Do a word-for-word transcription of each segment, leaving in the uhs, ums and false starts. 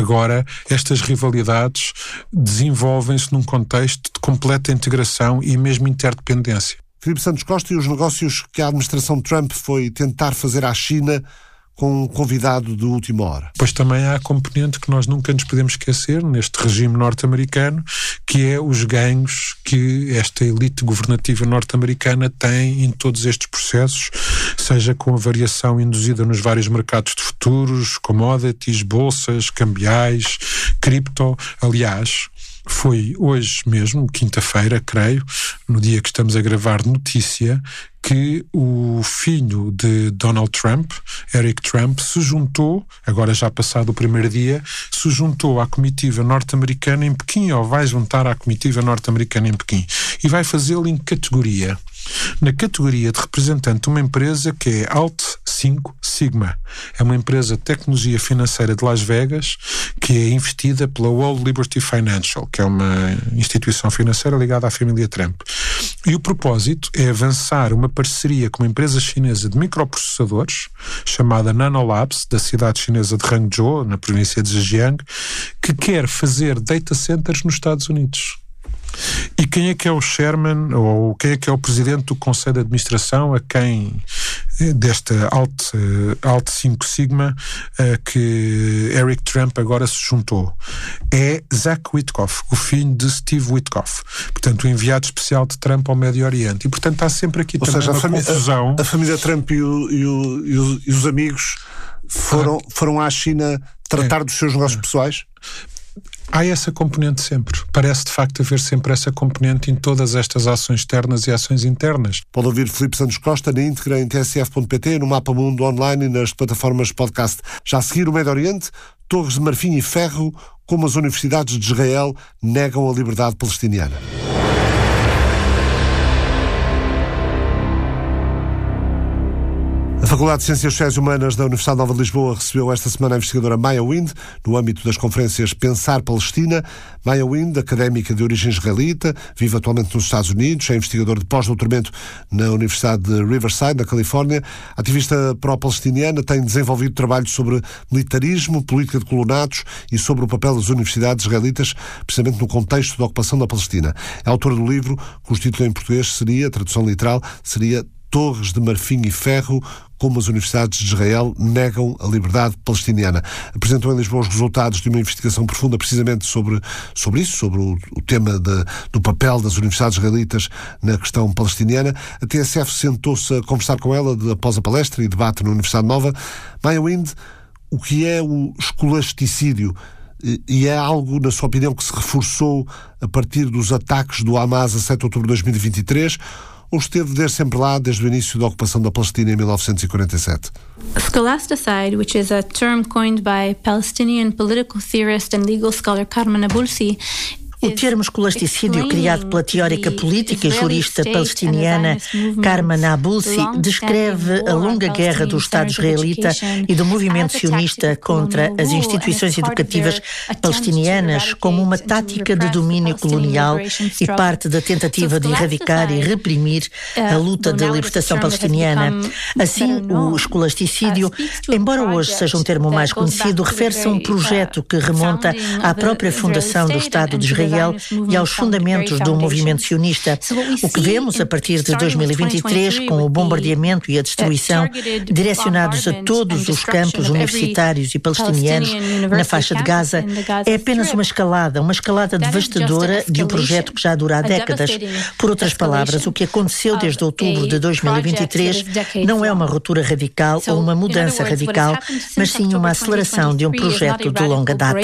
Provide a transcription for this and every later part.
Agora, estas rivalidades desenvolvem-se num contexto de completa integração e mesmo interdependência. Filipe Santos Costa, e os negócios que a administração Trump foi tentar fazer à China com um convidado de última hora. Pois também há a componente que nós nunca nos podemos esquecer neste regime norte-americano, que é os ganhos que esta elite governativa norte-americana tem em todos estes processos, seja com a variação induzida nos vários mercados de futuros, commodities, bolsas, cambiais, cripto. Aliás, foi hoje mesmo, quinta-feira, creio, no dia que estamos a gravar notícia, que o filho de Donald Trump, Eric Trump, se juntou, agora já passado o primeiro dia, se juntou à comitiva norte-americana em Pequim, ou vai juntar à comitiva norte-americana em Pequim, e vai fazê-lo em categoria. Na categoria de representante de uma empresa que é Alt cinco Sigma. É uma empresa de tecnologia financeira de Las Vegas que é investida pela Wall Liberty Financial, que é uma instituição financeira ligada à família Trump. E o propósito é avançar uma parceria com uma empresa chinesa de microprocessadores, chamada Nanolabs, da cidade chinesa de Hangzhou, na província de Zhejiang, que quer fazer data centers nos Estados Unidos. E quem é que é o chairman, ou quem é que é o presidente do Conselho de Administração a quem desta Alt, Alt cinco Sigma que Eric Trump agora se juntou? É Zach Witkoff, o filho de Steve Witkoff, portanto o enviado especial de Trump ao Médio Oriente. E portanto há sempre aqui ou também seja, uma a confusão. A, a família Trump e, o, e, o, e, o, e os amigos foram, ah. foram à China tratar é. dos seus negócios é. pessoais? Há essa componente sempre. Parece de facto haver sempre essa componente em todas estas ações externas e ações internas. Pode ouvir Filipe Santos Costa na íntegra em T S F ponto P T, no Mapa Mundo online e nas plataformas podcast. Já a seguir, o Médio Oriente, Torres de Marfim e Ferro, como as universidades de Israel negam a liberdade palestiniana. A Faculdade de Ciências Sociais e Humanas da Universidade Nova de Lisboa recebeu esta semana a investigadora Maya Wind, no âmbito das conferências Pensar Palestina. Maya Wind, académica de origem israelita, vive atualmente nos Estados Unidos, é investigador de pós-doutoramento na Universidade de Riverside, na Califórnia. Ativista pró-palestiniana, tem desenvolvido trabalhos sobre militarismo, política de colonatos e sobre o papel das universidades israelitas, precisamente no contexto da ocupação da Palestina. É autora do livro, cujo título em português seria, tradução literal, seria Torres de Marfim e Ferro, como as universidades de Israel negam a liberdade palestiniana. Apresentou em Lisboa os resultados de uma investigação profunda precisamente sobre, sobre isso, sobre o, o tema de, do papel das universidades israelitas na questão palestiniana. A T S F sentou-se a conversar com ela de, após a palestra e debate na Universidade Nova. Maya Wind, o que é o escolasticídio? E é algo, na sua opinião, que se reforçou a partir dos ataques do Hamas a sete de outubro de dois mil e vinte e três, ou esteve desde sempre lá, desde o início da ocupação da Palestina em mil novecentos e quarenta e sete? Scholasticide, which is a term coined by Palestinian political theorist and legal scholar Carmen Nabulsi, o termo escolasticídio, criado pela teórica política e jurista palestiniana Carmen Nabulsi, descreve a longa guerra do Estado israelita e do movimento sionista contra as instituições educativas palestinianas como uma tática de domínio colonial e parte da tentativa de erradicar e reprimir a luta de libertação palestiniana. Assim, o escolasticídio, embora hoje seja um termo mais conhecido, refere-se a um projeto que remonta à própria fundação do Estado de Israel e aos fundamentos do movimento sionista. O que vemos a partir de dois mil e vinte e três, com o bombardeamento e a destruição direcionados a todos os campos universitários e palestinianos na faixa de Gaza, é apenas uma escalada, uma escalada devastadora de um projeto que já dura há décadas. Por outras palavras, o que aconteceu desde outubro de dois mil e vinte e três não é uma ruptura radical ou uma mudança radical, mas sim uma aceleração de um projeto de longa data.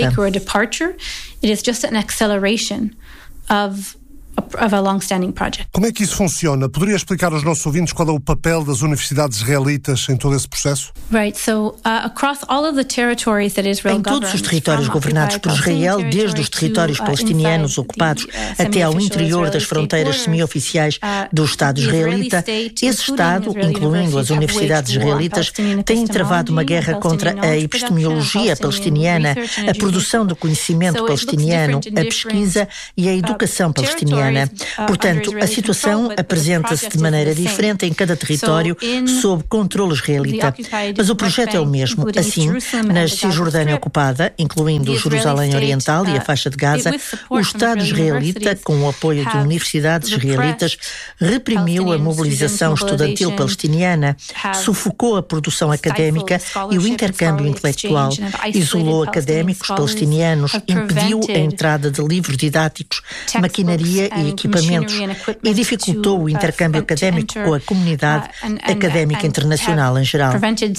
It is just an acceleration of of a long-standing project. Como é que isso funciona? Poderia explicar aos nossos ouvintes qual é o papel das universidades israelitas em todo esse processo? Right, so uh, across all of the territories that Israel Em todos os territórios governados por Israel, desde os territórios palestinianos ocupados até ao interior das fronteiras semi-oficiais do Estado israelita, esse Estado, incluindo as universidades israelitas, tem travado uma guerra contra a epistemologia palestiniana, a produção do conhecimento palestiniano, a pesquisa e a educação palestiniana. palestiniana. Portanto, a situação apresenta-se de maneira diferente em cada território sob controle israelita. Mas o projeto é o mesmo. Assim, na Cisjordânia ocupada, incluindo Jerusalém Oriental e a faixa de Gaza, o Estado israelita, com o apoio de universidades israelitas, reprimiu a mobilização estudantil palestiniana, sufocou a produção académica e o intercâmbio intelectual, isolou académicos palestinianos, impediu a entrada de livros didáticos, maquinaria e equipamentos e dificultou o intercâmbio académico com a comunidade académica internacional em geral.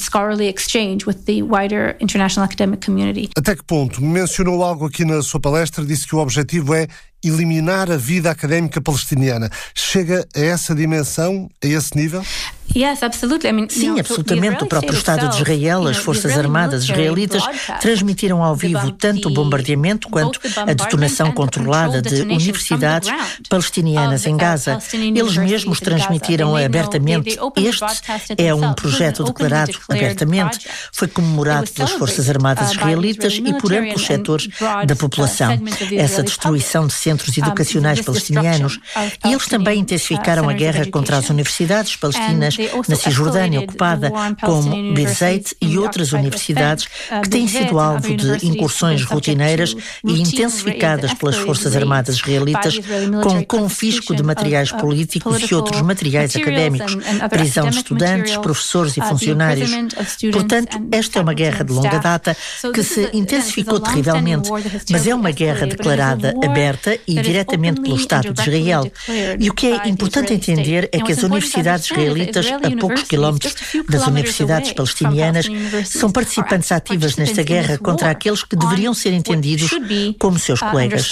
Até que ponto? Mencionou algo aqui na sua palestra, disse que o objetivo é eliminar a vida académica palestiniana. Chega a essa dimensão, a esse nível? Sim, absolutamente. O próprio Estado de Israel, as Forças Armadas israelitas transmitiram ao vivo tanto o bombardeamento quanto a detonação controlada de universidades palestinianas em Gaza. Eles mesmos transmitiram abertamente. Este é um projeto declarado abertamente. Foi comemorado pelas Forças Armadas israelitas e por amplos setores da população. Essa destruição de centros educacionais palestinianos. E eles também intensificaram a guerra contra as universidades palestinas na Cisjordânia ocupada, como Birzeit e outras universidades que têm sido alvo de incursões rotineiras e intensificadas pelas Forças Armadas israelitas, com confisco de materiais políticos e outros materiais académicos, prisão de estudantes, professores e funcionários. Portanto, esta é uma guerra de longa data que se intensificou terrivelmente, mas é uma guerra declarada aberta e diretamente pelo Estado de Israel. E o que é importante entender é que as universidades israelitas, a poucos quilómetros das universidades palestinianas, são participantes ativas nesta guerra contra aqueles que deveriam ser entendidos como seus colegas.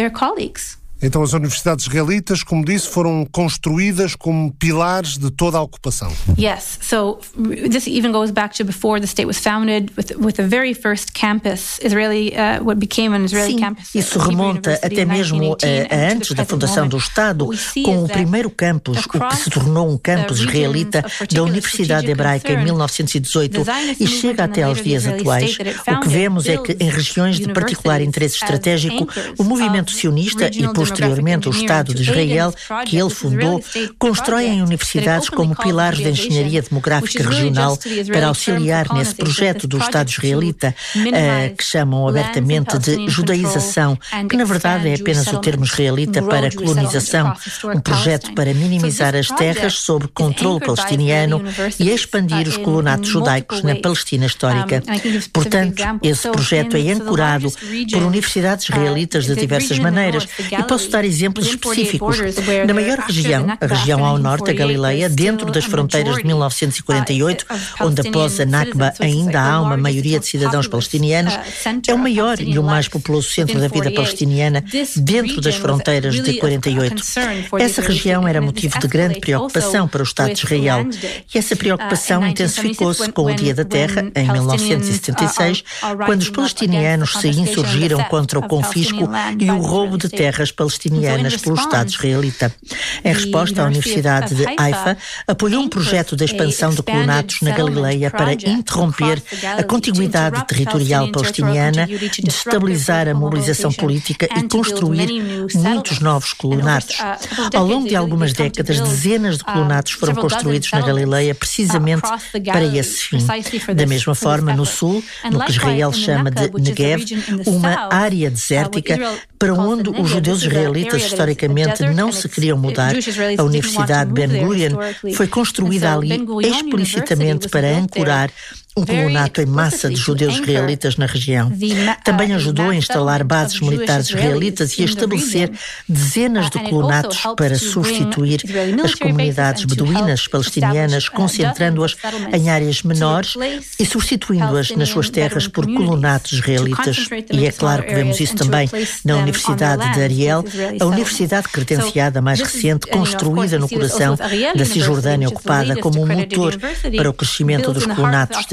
Então as universidades israelitas, como disse, foram construídas como pilares de toda a ocupação. Yes, so this even goes back to before the state was founded, with with the very first campus, Israeli, uh, what became an Israeli Sim, campus. Isso remonta até mesmo a, a antes da fundação do Estado, com o primeiro campus, o que se tornou um campus israelita da Universidade Hebraica em mil novecentos e dezoito e chega até aos dias atuais. O que vemos é que em regiões de particular interesse estratégico, o movimento sionista e posteriormente o Estado de Israel, que ele fundou, constroem universidades como pilares da engenharia demográfica regional para auxiliar nesse projeto do Estado israelita, uh, que chamam abertamente de judaização, que na verdade é apenas o termo israelita para colonização, um projeto para minimizar as terras sob controle palestiniano e expandir os colonatos judaicos na Palestina histórica. Portanto, esse projeto é ancorado por universidades israelitas de diversas maneiras e posso dar exemplos específicos. Na maior região, a região ao norte, a Galileia, dentro das fronteiras de mil novecentos e quarenta e oito, onde após a Nakba ainda há uma maioria de cidadãos palestinianos, é o maior e o mais populoso centro da vida palestiniana dentro das fronteiras de quarenta e oito. Essa região era motivo de grande preocupação para o Estado de Israel e essa preocupação intensificou-se com o Dia da Terra, em mil novecentos e setenta e seis, quando os palestinianos se insurgiram contra o confisco e o roubo de terras palestinianas pelo Estado israelita. Em resposta, a Universidade de Haifa apoiou um projeto de expansão de colonatos na Galileia para interromper a contiguidade territorial palestiniana, destabilizar a mobilização política e construir muitos novos colonatos. Ao longo de algumas décadas, dezenas de colonatos foram construídos na Galileia precisamente para esse fim. Da mesma forma, no sul, no que Israel chama de Negev, uma área desértica para onde os judeus israelitas historicamente não se queriam mudar, a Universidade Ben Gurion foi construída ali explicitamente para ancorar um colonato em massa de judeus israelitas na região. Também ajudou a instalar bases militares israelitas e a estabelecer dezenas de colonatos para substituir as comunidades beduínas palestinianas, concentrando-as em áreas menores e substituindo-as nas suas terras por colonatos israelitas. E é claro que vemos isso também na Universidade de Ariel, a universidade credenciada mais recente, construída no coração da Cisjordânia ocupada como um motor para o crescimento dos colonatos de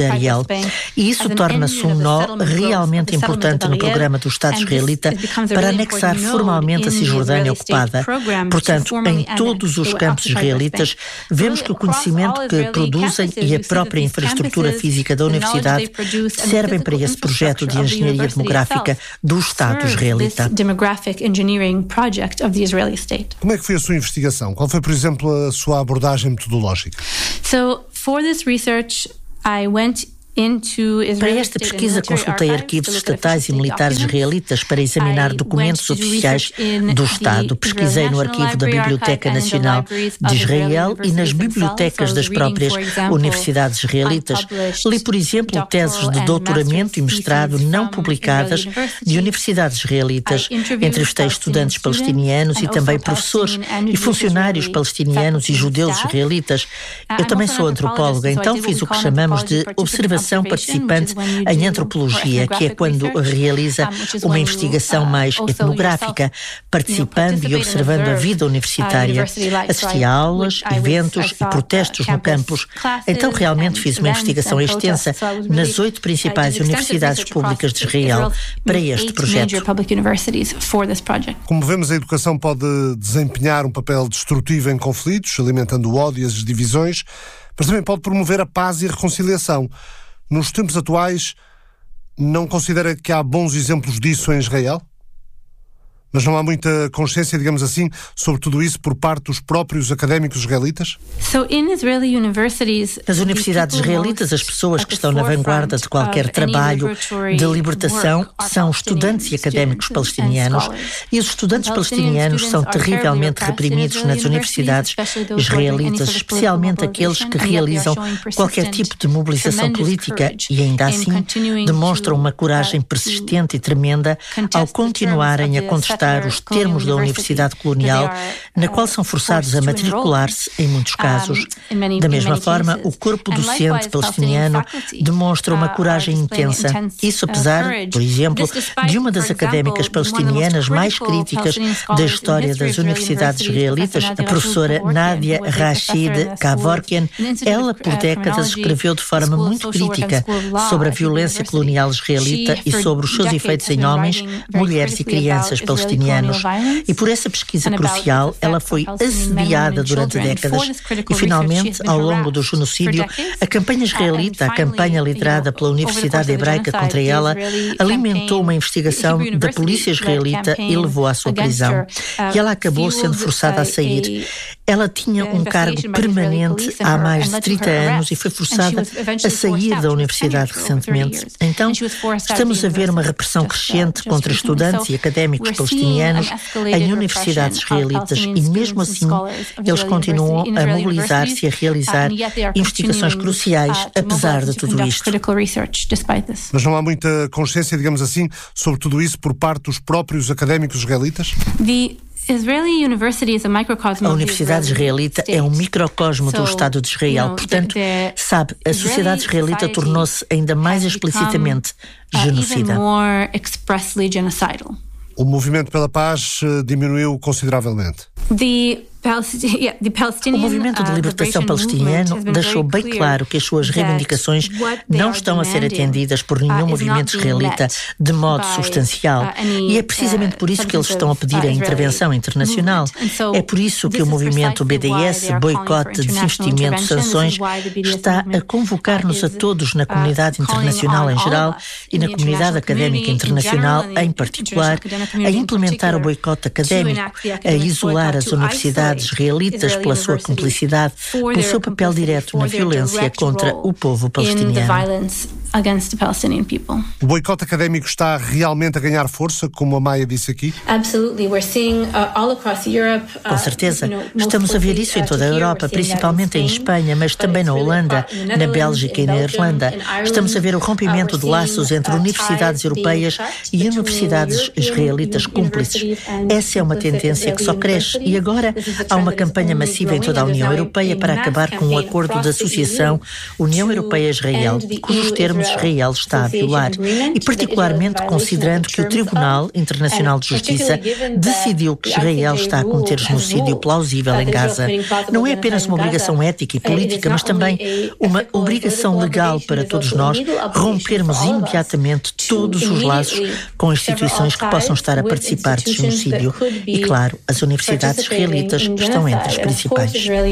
Ariel. E isso torna-se um nó realmente importante no programa do Estado israelita para anexar formalmente a Cisjordânia ocupada. Portanto, em todos os campos israelitas, vemos que o conhecimento que produzem e a própria infraestrutura física da universidade servem para esse projeto de engenharia demográfica do Estado israelita. Como é que foi a sua investigação? Qual foi, por exemplo, a sua abordagem metodológica? So, for this research, I went Para esta pesquisa, consultei arquivos estatais e militares israelitas para examinar documentos oficiais do Estado. Pesquisei no arquivo da Biblioteca Nacional de Israel e nas bibliotecas das próprias universidades israelitas. Li, por exemplo, teses de doutoramento e mestrado não publicadas de universidades israelitas. Entrevistei estudantes palestinianos e também professores e funcionários palestinianos e judeus israelitas. Eu também sou antropóloga, então fiz o que chamamos de observação participante em antropologia, que é quando realiza uma investigação mais etnográfica, participando e observando a vida universitária. Assisti a aulas, eventos e protestos no campus. Então realmente fiz uma investigação extensa nas oito principais universidades públicas de Israel para este projeto. Como vemos, a educação pode desempenhar um papel destrutivo em conflitos, alimentando o ódio e as divisões, mas também pode promover a paz e a reconciliação. Nos tempos atuais, não considera que há bons exemplos disso em Israel? Mas não há muita consciência, digamos assim, sobre tudo isso por parte dos próprios académicos israelitas? Nas universidades israelitas, as pessoas que estão na vanguarda de qualquer trabalho de libertação são estudantes e académicos palestinianos. E os estudantes palestinianos são terrivelmente reprimidos nas universidades israelitas, especialmente aqueles que realizam qualquer tipo de mobilização política e, ainda assim, demonstram uma coragem persistente e tremenda ao continuarem a contestar os termos da Universidade Colonial, na qual são forçados a matricular-se em muitos casos. Da mesma forma, o corpo docente palestiniano demonstra uma coragem intensa. Isso apesar, por exemplo, de uma das académicas palestinianas mais críticas da história das universidades israelitas, a professora Nadia Rashid Kevorkian. Ela, por décadas, escreveu de forma muito crítica sobre a violência colonial israelita e sobre os seus efeitos em homens, mulheres e crianças palestinianos. E por essa pesquisa crucial, ela foi assediada durante décadas e, finalmente, ao longo do genocídio, a campanha israelita, a campanha liderada pela Universidade Hebraica contra ela, alimentou uma investigação da polícia israelita e levou à sua prisão. E ela acabou sendo forçada a sair. Ela tinha um cargo permanente há mais de trinta anos e foi forçada a sair da universidade recentemente. Então, estamos a ver uma repressão crescente contra estudantes e académicos palestinianos em universidades israelitas e, mesmo assim, eles continuam a mobilizar-se e a realizar investigações cruciais, apesar de tudo isto. Mas não há muita consciência, digamos assim, sobre tudo isso por parte dos próprios académicos israelitas? A Universidade Israelita é um microcosmo do Estado de Israel. Portanto, sabe, a sociedade israelita tornou-se ainda mais explicitamente genocida. O movimento pela paz diminuiu consideravelmente. O movimento de libertação palestiniano deixou bem claro que as suas reivindicações não estão a ser atendidas por nenhum movimento israelita de modo substancial. E é precisamente por isso que eles estão a pedir a intervenção internacional. É por isso que o movimento B D S, Boicote, Desinvestimento, Sanções, está a convocar-nos a todos na comunidade internacional em geral e na comunidade académica internacional em particular a implementar o boicote académico, a isolar as universidades israelitas pela sua cumplicidade, pelo seu papel direto na violência contra o povo palestiniano. O boicote académico está realmente a ganhar força, como a Maia disse aqui? Com certeza. Estamos a ver isso em toda a Europa, principalmente em Espanha, mas também na Holanda, na Bélgica e na Irlanda. Estamos a ver o rompimento de laços entre universidades europeias e universidades israelitas cúmplices. Essa é uma tendência que só cresce e agora há uma campanha massiva em toda a União Europeia para acabar com um acordo de associação União Europeia-Israel, cujos termos termos Israel está a violar, e particularmente considerando que o Tribunal Internacional de Justiça decidiu que Israel está a cometer genocídio plausível em Gaza. Não é apenas uma obrigação ética e política, mas também uma obrigação legal para todos nós rompermos imediatamente todos os laços com instituições que possam estar a participar de genocídio. E, claro, as universidades israelitas estão entre as principais.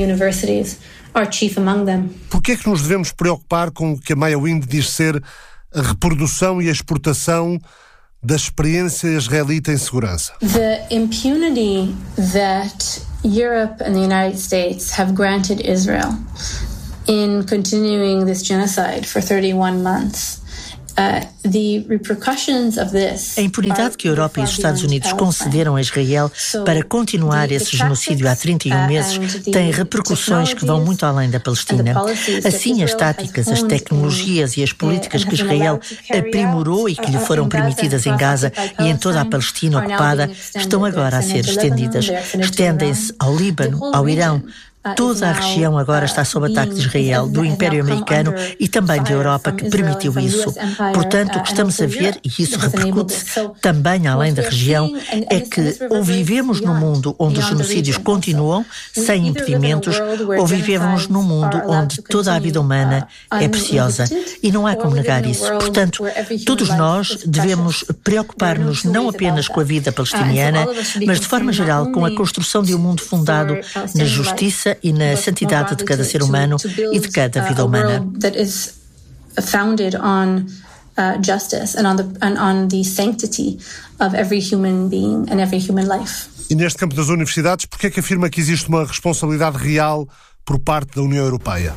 Por que é que nos devemos preocupar com o que a Maya Wind diz ser a reprodução e a exportação da experiência israelita em segurança? The impunity that Europe and the United States have granted Israel in continuing this genocide for thirty-one months. Uh, the repercussions of this a impunidade que a Europa e os Estados Unidos concederam a Israel para continuar esse genocídio há trinta e um meses tem repercussões que vão muito além da Palestina. Assim, as táticas, as tecnologias e as políticas que Israel aprimorou e que lhe foram permitidas em Gaza e em toda a Palestina ocupada estão agora a ser estendidas. Estendem-se ao Líbano, ao Irão. Toda a região agora está sob ataque de Israel, do Império Americano e também da Europa, que permitiu isso. Portanto, o que estamos a ver, e isso repercute-se também além da região, é que ou vivemos num mundo onde os genocídios continuam, sem impedimentos, ou vivemos num mundo onde toda a vida humana é preciosa. E não há como negar isso. Portanto, todos nós devemos preocupar-nos não apenas com a vida palestiniana, mas de forma geral com a construção de um mundo fundado na justiça e na santidade de cada ser humano e de cada vida humana. E neste campo das universidades, por que é que afirma que existe uma responsabilidade real por parte da União Europeia?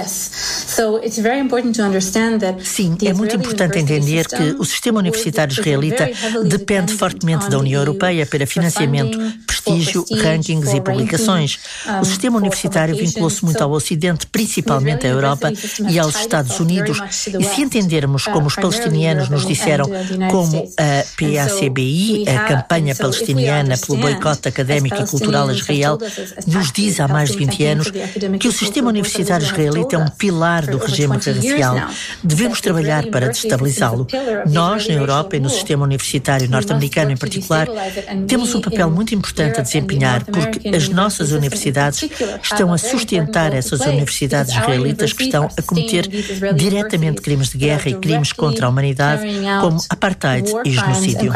Sim, é muito importante entender que o sistema universitário israelita depende fortemente da União Europeia para financiamento, prestígio, rankings e publicações. O sistema universitário vinculou-se muito ao Ocidente, principalmente à Europa e aos Estados Unidos. E se entendermos como os palestinianos nos disseram, como a P A C B I, a campanha palestiniana pelo boicote académico e cultural a Israel, nos diz há mais de vinte anos que o sistema universitário israelita é um pilar do regime racial. Devemos trabalhar para destabilizá-lo. Nós, na Europa e no sistema universitário norte-americano em particular, temos um papel muito importante a desempenhar, porque as nossas universidades estão a sustentar essas universidades israelitas que estão a cometer diretamente crimes de guerra e crimes contra a humanidade, como apartheid e genocídio.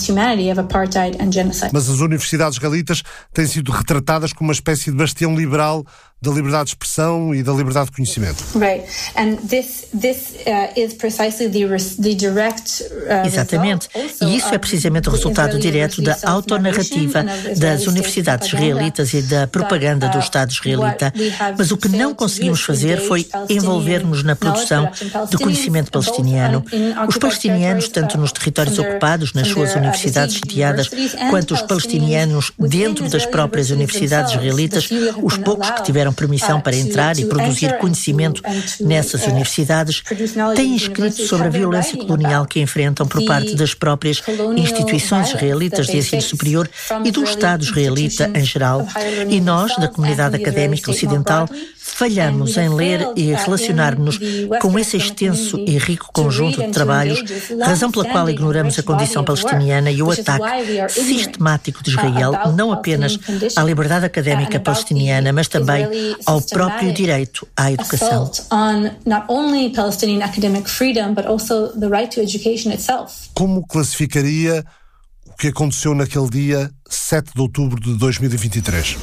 Mas as universidades israelitas têm sido retratadas como uma espécie de bastião liberal da liberdade de expressão e da liberdade de conhecimento. Exatamente. E isso é precisamente o resultado direto da autonarrativa das universidades israelitas e da propaganda do Estado israelita. Mas o que não conseguimos fazer foi envolver-nos na produção de conhecimento palestiniano. Os palestinianos, tanto nos territórios ocupados, nas suas universidades sitiadas, quanto os palestinianos dentro das próprias universidades israelitas, os poucos que tiveram permissão para entrar e produzir conhecimento nessas universidades, têm escrito sobre a violência colonial que enfrentam por parte das próprias instituições israelitas de ensino superior e do Estado israelita em geral. E nós, da comunidade académica ocidental, falhamos em ler e relacionar-nos com esse extenso e rico conjunto de trabalhos, razão pela qual ignoramos a condição palestiniana e o ataque sistemático de Israel, não apenas à liberdade académica palestiniana, mas também ao próprio direito à educação. Como classificaria o que aconteceu naquele dia sete de outubro de dois mil e vinte e três?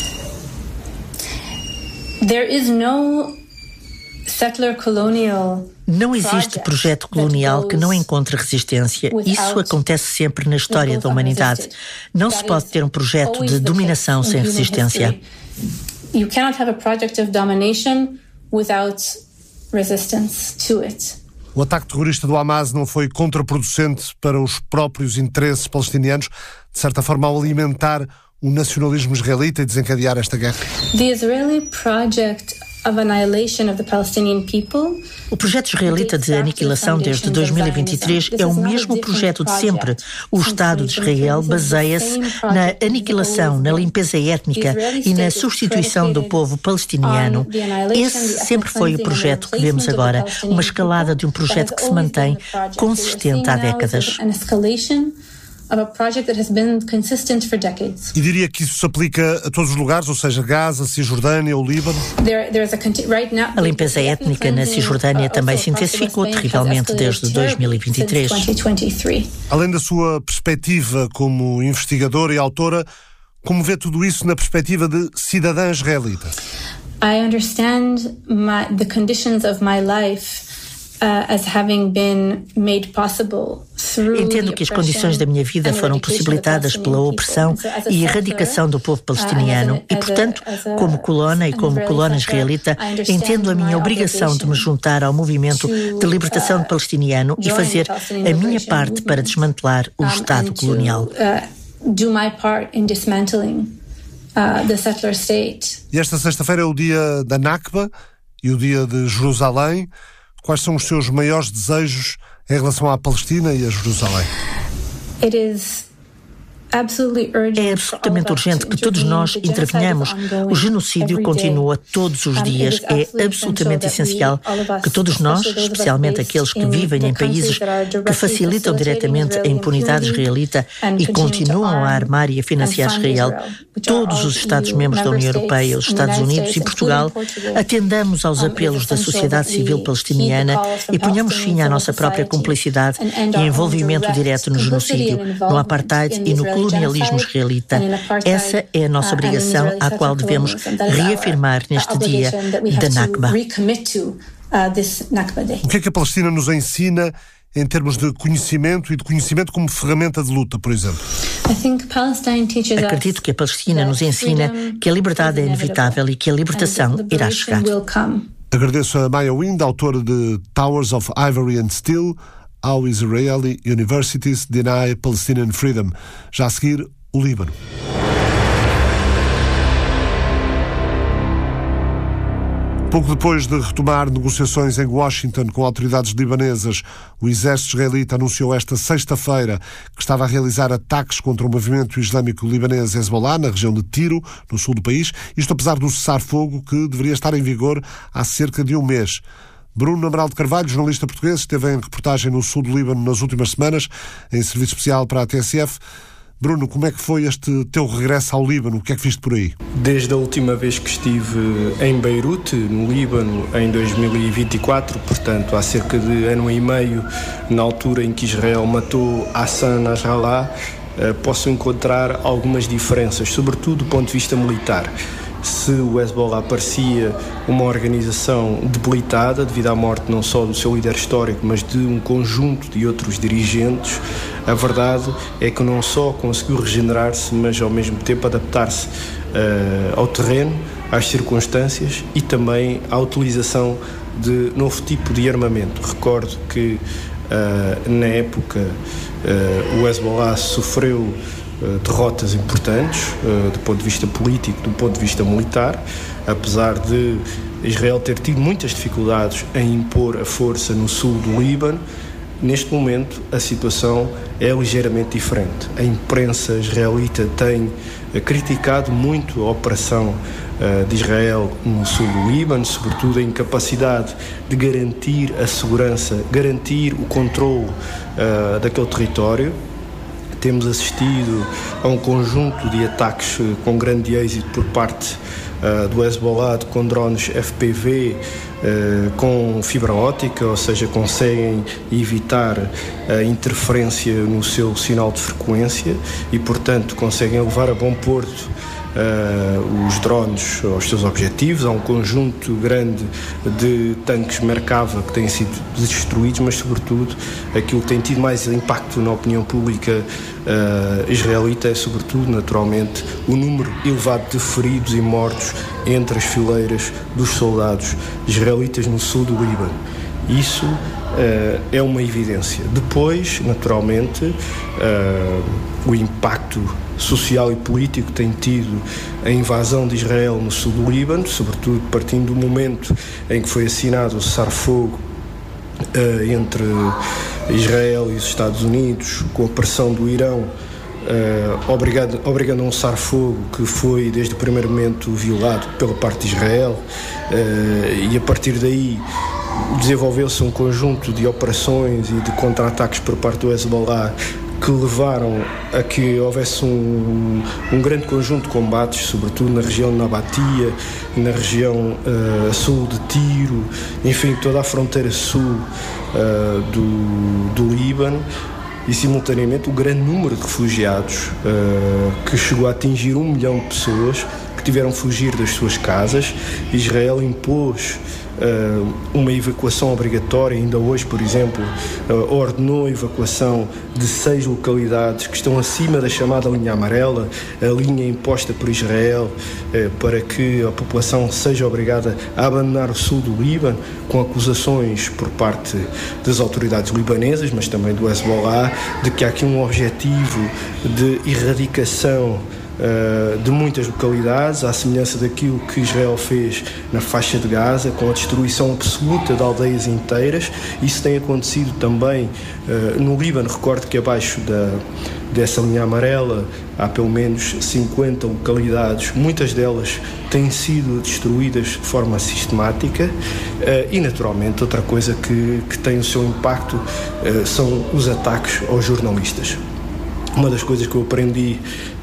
There is no settler colonial Não existe projeto colonial que não encontre resistência. Isso acontece sempre na história da humanidade. Não se pode ter um projeto de dominação sem resistência. You cannot have a project of domination without resistance to it. O ataque terrorista do Hamas não foi contraproducente para os próprios interesses palestinianos, de certa forma, ao alimentar o nacionalismo israelita e desencadear esta guerra? The Israeli project of annihilation of the Palestinian people. O projeto israelita de aniquilação desde dois mil e vinte e três é o mesmo projeto de sempre. O Estado de Israel baseia-se na aniquilação, na limpeza étnica e na substituição do povo palestiniano. Esse sempre foi o projeto que vemos agora, uma escalada de um projeto que se mantém consistente há décadas. Of a project that has been consistent for decades. E diria que isso se aplica a todos os lugares, ou seja, Gaza, Cisjordânia, o Líbano? There, there's a conti- right now, a limpeza étnica na Cisjordânia também se intensificou terrivelmente desde dois mil e vinte e três. Além da sua perspectiva como investigadora e autora, como vê tudo isso na perspectiva de cidadã israelita? I understand my, the conditions of my life Uh, as having been made possible through Entendo que as condições da minha vida foram possibilitadas pela opressão e erradicação do povo palestiniano e, portanto, como colona e como colona israelita, entendo a minha obrigação de me juntar ao movimento de libertação palestiniano e fazer a minha parte para desmantelar o Estado colonial. Do my part in dismantling uh, the settler state. E esta sexta-feira é o dia da Nakba e o dia de Jerusalém. Quais são os seus maiores desejos em relação à Palestina e a Jerusalém? It is É absolutamente urgente que todos nós intervenhamos. O genocídio continua todos os dias. É absolutamente essencial que todos nós, especialmente aqueles que vivem em países que facilitam diretamente a impunidade israelita e continuam a armar e a financiar Israel, todos os Estados-membros da União Europeia, os Estados Unidos e Portugal, atendamos aos apelos da sociedade civil palestiniana e ponhamos fim à nossa própria cumplicidade e envolvimento direto no genocídio, no apartheid e no colonialismo israelita. Essa é a nossa obrigação à qual devemos reafirmar neste dia da Nakba. O que é que a Palestina nos ensina em termos de conhecimento e de conhecimento como ferramenta de luta, por exemplo? Acredito que a Palestina nos ensina que a liberdade é inevitável e que a libertação irá chegar. Agradeço a Maya Wind, autora de Towers of Ivory and Steel, How Israeli Universities Deny Palestinian Freedom. Já a seguir, o Líbano. Pouco depois de retomar negociações em Washington com autoridades libanesas, o exército israelita anunciou esta sexta-feira que estava a realizar ataques contra o movimento islâmico libanês Hezbollah, na região de Tiro, no sul do país, isto apesar do cessar-fogo que deveria estar em vigor há cerca de um mês. Bruno Amaral de Carvalho, jornalista português, esteve em reportagem no sul do Líbano nas últimas semanas, em serviço especial para a T S F. Bruno, como é que foi este teu regresso ao Líbano? O que é que viste por aí? Desde a última vez que estive em Beirute, no Líbano, em dois mil e vinte e quatro, portanto há cerca de ano e meio, na altura em que Israel matou Hassan Nasrallah, posso encontrar algumas diferenças, sobretudo do ponto de vista militar. Se o Hezbollah parecia uma organização debilitada devido à morte não só do seu líder histórico, mas de um conjunto de outros dirigentes, a verdade é que não só conseguiu regenerar-se, mas ao mesmo tempo adaptar-se uh, ao terreno, às circunstâncias e também à utilização de novo tipo de armamento. Recordo que uh, na época uh, o Hezbollah sofreu derrotas importantes do ponto de vista político, do ponto de vista militar, apesar de Israel ter tido muitas dificuldades em impor a força no sul do Líbano. Neste momento a situação é ligeiramente diferente. A imprensa israelita tem criticado muito a operação de Israel no sul do Líbano, sobretudo a incapacidade de garantir a segurança, garantir o controle uh, daquele território. Temos assistido a um conjunto de ataques com grande êxito por parte uh, do Hezbollah com drones F P V uh, com fibra óptica, ou seja, conseguem evitar a interferência no seu sinal de frequência e, portanto, conseguem levar a bom porto Uh, os drones aos seus objetivos. Há um conjunto grande de tanques Merkava que têm sido destruídos, mas sobretudo aquilo que tem tido mais impacto na opinião pública uh, israelita é sobretudo, naturalmente, o número elevado de feridos e mortos entre as fileiras dos soldados israelitas no sul do Líbano. Isso uh, uh, é uma evidência. Depois, naturalmente, uh, o impacto social e político tem tido a invasão de Israel no sul do Líbano, sobretudo partindo do momento em que foi assinado o cessar-fogo uh, entre Israel e os Estados Unidos, com a pressão do Irão, uh, obrigado, obrigando a um cessar-fogo que foi desde o primeiro momento violado pela parte de Israel, uh, e a partir daí desenvolveu-se um conjunto de operações e de contra-ataques por parte do Hezbollah que levaram a que houvesse um, um grande conjunto de combates, sobretudo na região de Nabatia, na região uh, sul de Tiro, enfim, toda a fronteira sul uh, do, do Líbano, e simultaneamente o grande número de refugiados uh, que chegou a atingir um milhão de pessoas que tiveram que fugir das suas casas. Israel impôs Uh, uma evacuação obrigatória. Ainda hoje, por exemplo, uh, ordenou a evacuação de seis localidades que estão acima da chamada linha amarela, a linha imposta por Israel uh, para que a população seja obrigada a abandonar o sul do Líbano, com acusações por parte das autoridades libanesas, mas também do Hezbollah, de que há aqui um objetivo de erradicação Uh, de muitas localidades, à semelhança daquilo que Israel fez na faixa de Gaza, com a destruição absoluta de aldeias inteiras. Isso tem acontecido também uh, no Líbano. Recordo que abaixo da, dessa linha amarela há pelo menos cinquenta localidades, muitas delas têm sido destruídas de forma sistemática, uh, e naturalmente outra coisa que, que tem o seu impacto uh, são os ataques aos jornalistas. Uma das coisas que eu aprendi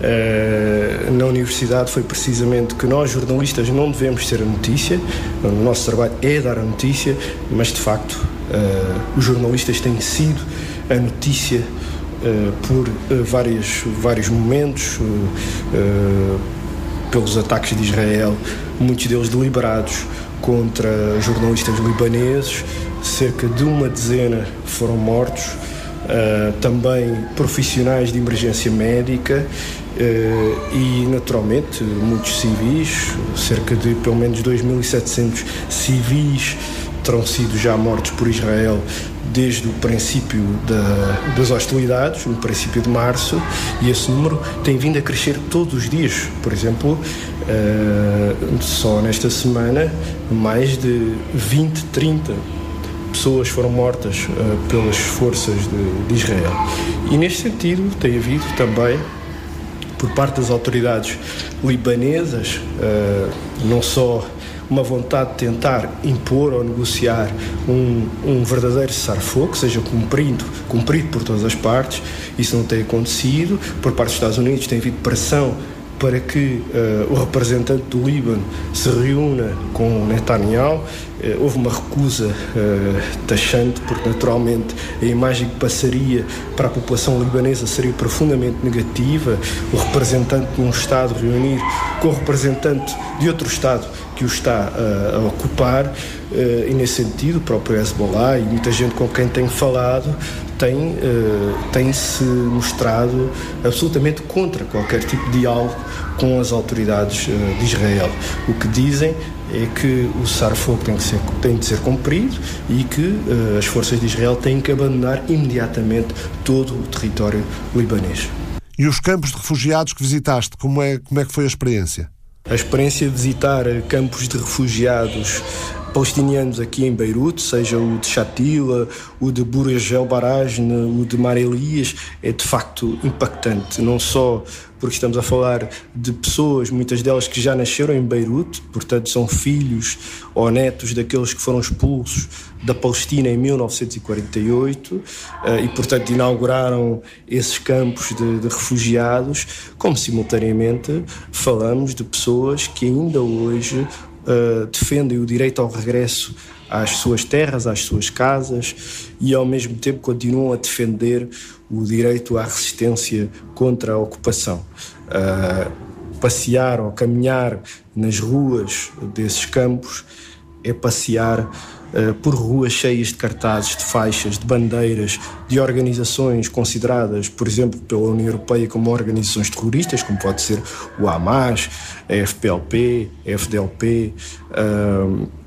uh, na universidade foi precisamente que nós, jornalistas, não devemos ser a notícia. O nosso trabalho é dar a notícia, mas de facto uh, os jornalistas têm sido a notícia uh, por uh, vários, vários momentos, uh, uh, pelos ataques de Israel, muitos deles deliberados contra jornalistas libaneses. Cerca de uma dezena foram mortos. Uh, também profissionais de emergência médica uh, e, naturalmente, muitos civis. Cerca de pelo menos dois mil e setecentos civis terão sido já mortos por Israel desde o princípio da, das hostilidades, no princípio de março, e esse número tem vindo a crescer todos os dias. Por exemplo, uh, só nesta semana, mais de vinte, trinta pessoas foram mortas uh, pelas forças de, de Israel. E neste sentido tem havido também, por parte das autoridades libanesas, uh, não só uma vontade de tentar impor ou negociar um, um verdadeiro cessar-fogo, que seja cumprido, cumprido por todas as partes. Isso não tem acontecido. Por parte dos Estados Unidos tem havido pressão para que uh, o representante do Líbano se reúna com Netanyahu. Uh, houve uma recusa uh, taxante, porque naturalmente a imagem que passaria para a população libanesa seria profundamente negativa. O representante de um Estado reunir com o representante de outro Estado que o está uh, a ocupar, uh, e nesse sentido o próprio Hezbollah e muita gente com quem tenho falado tem, uh, tem se mostrado absolutamente contra qualquer tipo de diálogo com as autoridades uh, de Israel. O que dizem é que o cessar-fogo tem, tem de ser cumprido e que uh, as forças de Israel têm que abandonar imediatamente todo o território libanês. E os campos de refugiados que visitaste, como é, como é que foi a experiência? A experiência de visitar campos de refugiados palestinianos aqui em Beirute, seja o de Shatila, o de Burj El Barajne, o de Mar Elias, é de facto impactante, não só porque estamos a falar de pessoas, muitas delas que já nasceram em Beirute, portanto são filhos ou netos daqueles que foram expulsos da Palestina em mil novecentos e quarenta e oito e, portanto, inauguraram esses campos de, de refugiados, como simultaneamente falamos de pessoas que ainda hoje uh, defendem o direito ao regresso às suas terras, às suas casas, e ao mesmo tempo continuam a defender o direito à resistência contra a ocupação. Uh, passear ou caminhar nas ruas desses campos é passear uh, por ruas cheias de cartazes, de faixas, de bandeiras, de organizações consideradas, por exemplo, pela União Europeia como organizações terroristas, como pode ser o Hamas, a F P L P, a F D L P, uh,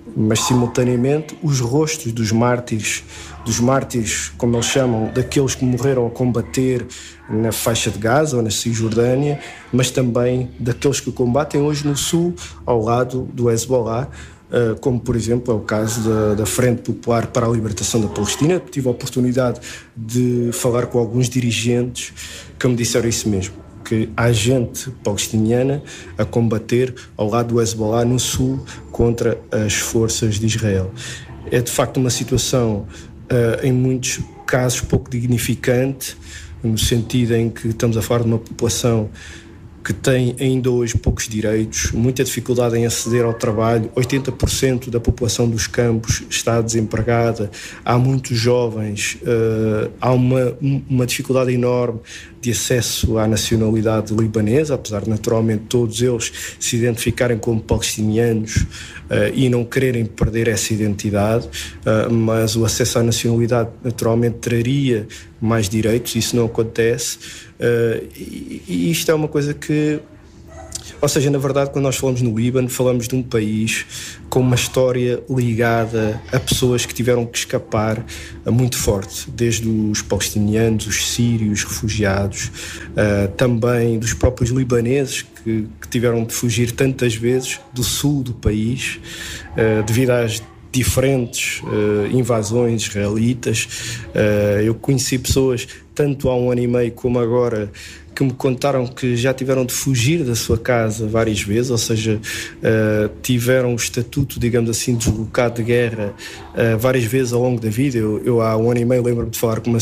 mas simultaneamente os rostos dos mártires, dos mártires, como eles chamam, daqueles que morreram a combater na faixa de Gaza ou na Cisjordânia, mas também daqueles que combatem hoje no sul, ao lado do Hezbollah, como por exemplo é o caso da, da Frente Popular para a Libertação da Palestina. Tive a oportunidade de falar com alguns dirigentes que me disseram isso mesmo, que há gente palestiniana a combater ao lado do Hezbollah no sul contra as forças de Israel. É de facto uma situação uh, em muitos casos pouco dignificante, no sentido em que estamos a falar de uma população que tem ainda hoje poucos direitos, muita dificuldade em aceder ao trabalho, oitenta por cento da população dos campos está desempregada, há muitos jovens, uh, há uma, uma dificuldade enorme de acesso à nacionalidade libanesa, apesar de naturalmente todos eles se identificarem como palestinianos uh, e não quererem perder essa identidade, uh, mas o acesso à nacionalidade naturalmente traria mais direitos, isso não acontece. Uh, e, e isto é uma coisa que, ou seja, na verdade, quando nós falamos no Líbano, falamos de um país com uma história ligada a pessoas que tiveram que escapar uh, muito forte, desde os palestinianos, os sírios, refugiados, uh, também dos próprios libaneses que, que tiveram de fugir tantas vezes do sul do país, uh, devido às diferentes uh, invasões israelitas. Uh, eu conheci pessoas, tanto há um ano e meio como agora, que me contaram que já tiveram de fugir da sua casa várias vezes, ou seja, uh, tiveram o estatuto, digamos assim, deslocado de guerra uh, várias vezes ao longo da vida. Eu, eu há um ano e meio lembro-me de falar com uma